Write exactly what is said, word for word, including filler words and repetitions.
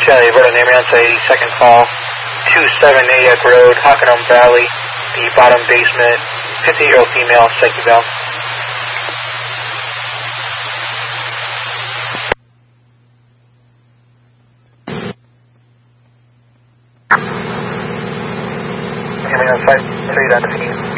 Charlie, Road ambulance, a second call, two seven Natick Road, Hockenham Valley, the bottom basement, fifty-year-old female, psyche valve. Ambulance five three, down to scene.